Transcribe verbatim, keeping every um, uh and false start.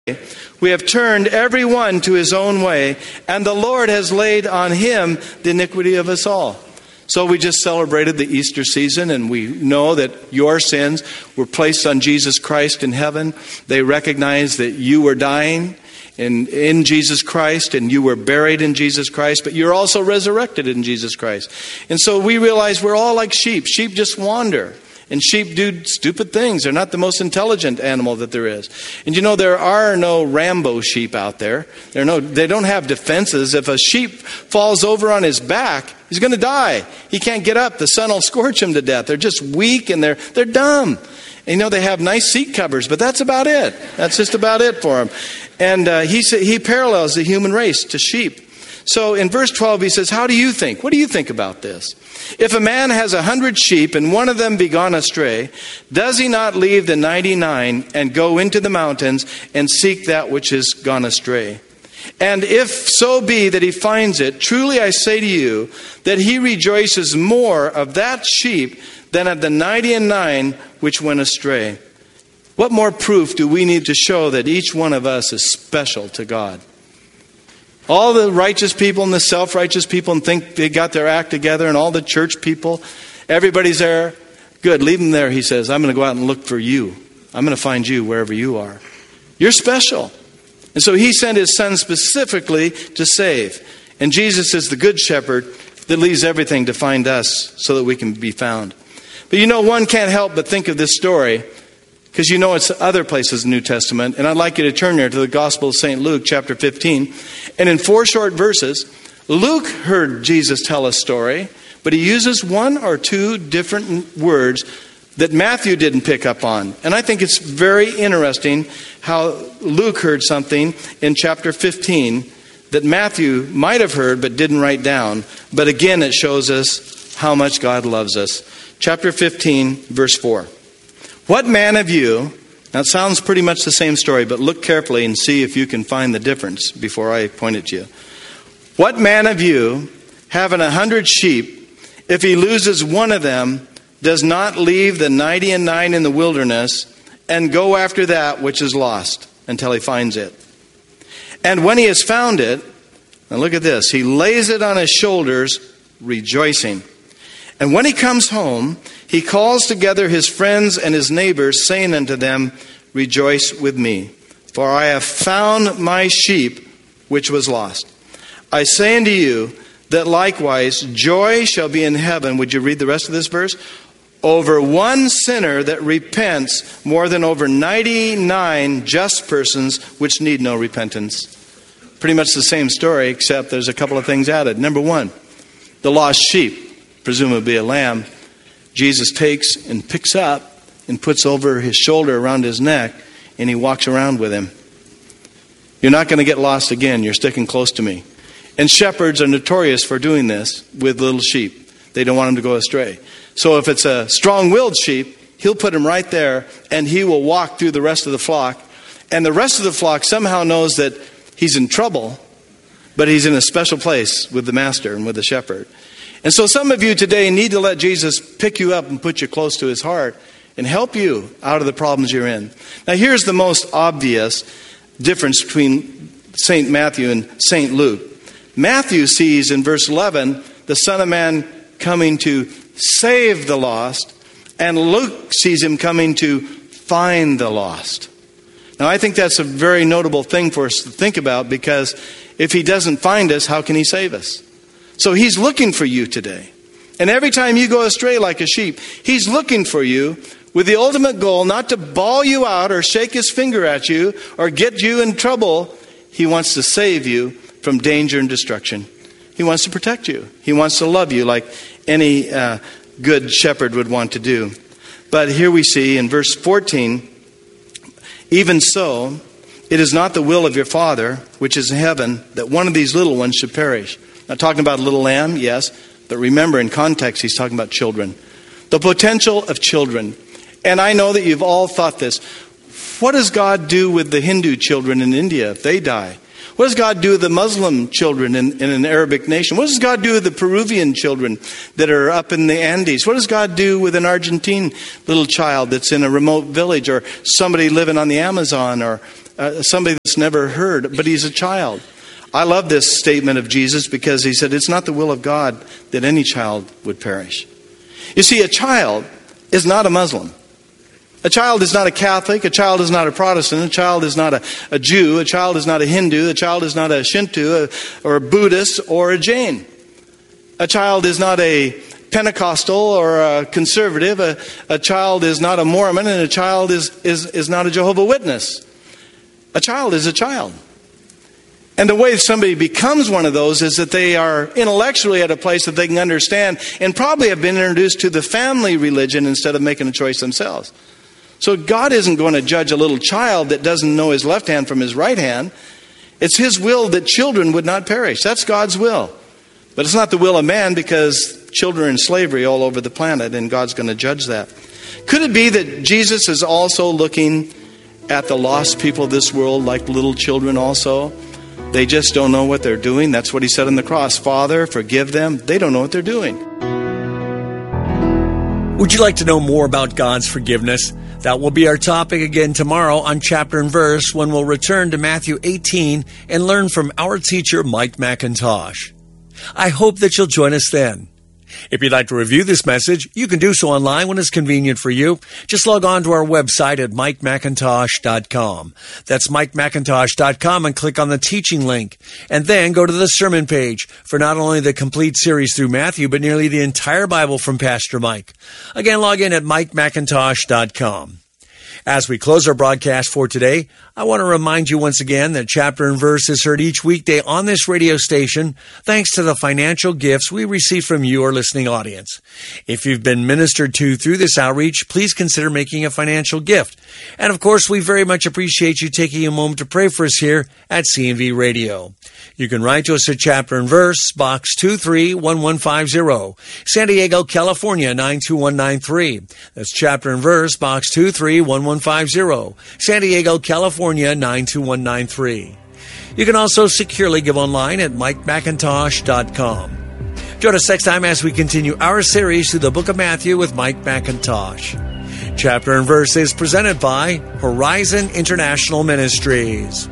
We have turned every one to his own way, and the Lord has laid on him the iniquity of us all. So we just celebrated the Easter season, and we know that your sins were placed on Jesus Christ in heaven. They recognize that you were dying in, in Jesus Christ, and you were buried in Jesus Christ, but you're also resurrected in Jesus Christ. And so we realize we're all like sheep. Sheep just wander. And sheep do stupid things. They're not the most intelligent animal that there is. And you know, there are no Rambo sheep out there. There are no, they don't have defenses. If a sheep falls over on his back, he's going to die. He can't get up. The sun will scorch him to death. They're just weak and they're they're dumb. And you know, they have nice seat covers, but that's about it. That's just about it for them. And uh, he he parallels the human race to sheep. So in verse twelve, he says, how do you think? What do you think about this? If a man has a hundred sheep and one of them be gone astray, does he not leave the ninety-nine and go into the mountains and seek that which is gone astray? And if so be that he finds it, truly I say to you that he rejoices more of that sheep than of the ninety and nine which went astray. What more proof do we need to show that each one of us is special to God? All the righteous people and the self-righteous people and think they got their act together, and all the church people, everybody's there. Good, leave them there, he says. I'm going to go out and look for you. I'm going to find you wherever you are. You're special. And so he sent his son specifically to save. And Jesus is the good shepherd that leaves everything to find us so that we can be found. But you know, one can't help but think of this story, because you know it's other places in the New Testament. And I'd like you to turn there to the Gospel of Saint Luke, chapter fifteen. And in four short verses, Luke heard Jesus tell a story, but he uses one or two different words that Matthew didn't pick up on. And I think it's very interesting how Luke heard something in chapter fifteen that Matthew might have heard but didn't write down. But again, it shows us how much God loves us. Chapter fifteen, verse four. What man of you, now it sounds pretty much the same story, but look carefully and see if you can find the difference before I point it to you. What man of you, having a hundred sheep, if he loses one of them, does not leave the ninety and nine in the wilderness and go after that which is lost until he finds it? And when he has found it, now look at this, he lays it on his shoulders, rejoicing. And when he comes home, he calls together his friends and his neighbors, saying unto them, rejoice with me, for I have found my sheep which was lost. I say unto you that likewise joy shall be in heaven. Would you read the rest of this verse? Over one sinner that repents more than over ninety-nine just persons which need no repentance. Pretty much the same story, except there's a couple of things added. Number one, the lost sheep, presumably a lamb, Jesus takes and picks up and puts over his shoulder around his neck, and he walks around with him. You're not going to get lost again. You're sticking close to me. And shepherds are notorious for doing this with little sheep. They don't want them to go astray. So if it's a strong-willed sheep, he'll put him right there, and he will walk through the rest of the flock. And the rest of the flock somehow knows that he's in trouble, but he's in a special place with the master and with the shepherd. And so some of you today need to let Jesus pick you up and put you close to his heart and help you out of the problems you're in. Now here's the most obvious difference between Saint Matthew and Saint Luke. Matthew sees in verse eleven the Son of Man coming to save the lost, and Luke sees him coming to find the lost. Now I think that's a very notable thing for us to think about, because if he doesn't find us, how can he save us? So he's looking for you today. And every time you go astray like a sheep, he's looking for you with the ultimate goal not to bawl you out or shake his finger at you or get you in trouble. He wants to save you from danger and destruction. He wants to protect you. He wants to love you like any uh, good shepherd would want to do. But here we see in verse fourteen, even so, it is not the will of your Father, which is in heaven, that one of these little ones should perish. Not talking about a little lamb, yes, but remember in context he's talking about children. The potential of children. And I know that you've all thought this. What does God do with the Hindu children in India if they die? What does God do with the Muslim children in, in an Arabic nation? What does God do with the Peruvian children that are up in the Andes? What does God do with an Argentine little child that's in a remote village, or somebody living on the Amazon, or uh, somebody that's never heard, but he's a child. I love this statement of Jesus because he said, it's not the will of God that any child would perish. You see, a child is not a Muslim. A child is not a Catholic. A child is not a Protestant. A child is not a, a Jew. A child is not a Hindu. A child is not a Shinto a, or a Buddhist or a Jain. A child is not a Pentecostal or a conservative. A, a child is not a Mormon, and a child is, is, is not a Jehovah's Witness. A child is a child. And the way somebody becomes one of those is that they are intellectually at a place that they can understand and probably have been introduced to the family religion instead of making a choice themselves. So God isn't going to judge a little child that doesn't know his left hand from his right hand. It's his will that children would not perish. That's God's will. But it's not the will of man, because children are in slavery all over the planet, and God's going to judge that. Could it be that Jesus is also looking at the lost people of this world like little children also? They just don't know what they're doing. That's what he said on the cross. Father, forgive them. They don't know what they're doing. Would you like to know more about God's forgiveness? That will be our topic again tomorrow on Chapter and Verse, when we'll return to Matthew eighteen and learn from our teacher, Mike McIntosh. I hope that you'll join us then. If you'd like to review this message, you can do so online when it's convenient for you. Just log on to our website at mike macintosh dot com. That's mike macintosh dot com, and click on the teaching link. And then go to the sermon page for not only the complete series through Matthew, but nearly the entire Bible from Pastor Mike. Again, log in at mike macintosh dot com. As we close our broadcast for today, I want to remind you once again that Chapter and Verse is heard each weekday on this radio station thanks to the financial gifts we receive from you, our listening audience. If you've been ministered to through this outreach, please consider making a financial gift. And of course, we very much appreciate you taking a moment to pray for us here at C and V Radio. You can write to us at Chapter and Verse, Box two three one one five zero, San Diego, California, nine two one nine three. That's Chapter and Verse, Box two three one one five zero, San Diego, California, nine two one nine three. You can also securely give online at mike macintosh dot com. Join us next time as we continue our series through the book of Matthew with Mike McIntosh. Chapter and Verse is presented by Horizon International Ministries.